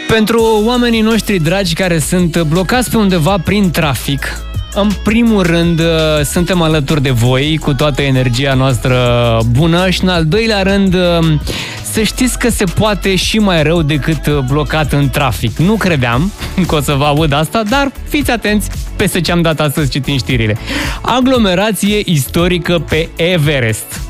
Pentru oamenii noștri dragi care sunt blocați pe undeva prin trafic, în primul rând suntem alături de voi cu toată energia noastră bună și în al doilea rând să știți că se poate și mai rău decât blocat în trafic. Nu credeam că o să vă aud asta, dar fiți atenți peste ce am dat astăzi citind știrile. Aglomerație istorică pe Everest.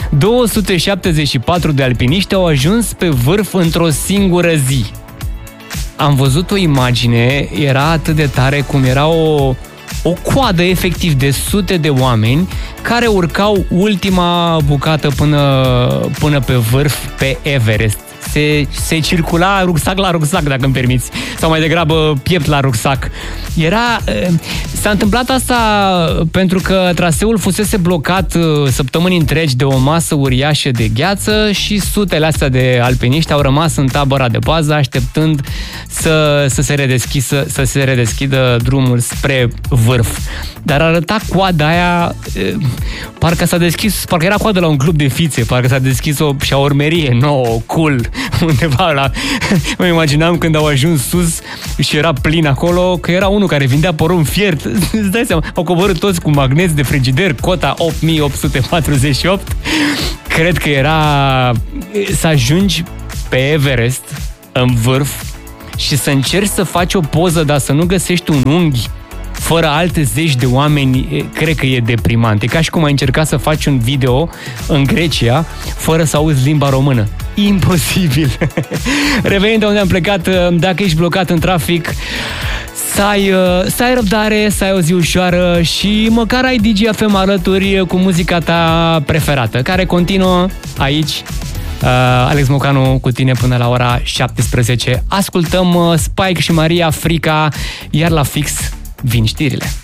274 de alpiniști au ajuns pe vârf într-o singură zi. Am văzut o imagine, era atât de tare cum era o coadă efectiv de sute de oameni care urcau ultima bucată până pe vârf pe Everest. Se circula rucsac la rucsac, dacă îmi permiți, sau mai degrabă piept la rucsac. S-a întâmplat asta pentru că traseul fusese blocat săptămâni întregi de o masă uriașă de gheață și sutele astea de alpiniști au rămas în tabăra de bază așteptând să se redeschidă drumul spre vârf. Dar arăta coada aia, parcă era coadă la un club de fițe, parcă s-a deschis o șaormerie nouă, cool, undeva la... Mă imaginam când au ajuns sus și era plin acolo, că era unul care vindea porumb fiert. Îți dai seama, au coborât toți cu magneți de frigider, cota 8848. Cred că era să ajungi pe Everest, în vârf, și să încerci să faci o poză, dar să nu găsești un unghi fără alte zeci de oameni, cred că e deprimant. E ca și cum ai încercat să faci un video în Grecia fără să auzi limba română. Imposibil! Revenind de unde am plecat, dacă ești blocat în trafic, să ai răbdare, să ai o zi ușoară și măcar ai DGFM alături cu muzica ta preferată, care continuă aici. Alex Mocanu cu tine până la ora 17. Ascultăm Spike și Maria Frica, iar la fix vin știrile.